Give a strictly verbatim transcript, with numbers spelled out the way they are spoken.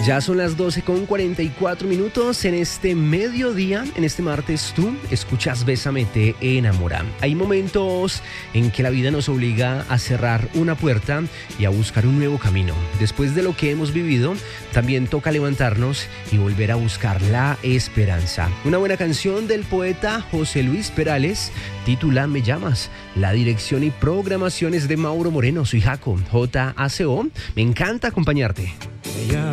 Ya son las doce con cuarenta y cuatro minutos en este mediodía, en este martes tú escuchas Bésame te enamora. Hay momentos en que la vida nos obliga a cerrar una puerta y a buscar un nuevo camino. Después de lo que hemos vivido, también toca levantarnos y volver a buscar la esperanza. Una buena canción del poeta José Luis Perales titula Me llamas. La dirección y programación es de Mauro Moreno, soy Jaco, J A C O. Me encanta acompañarte.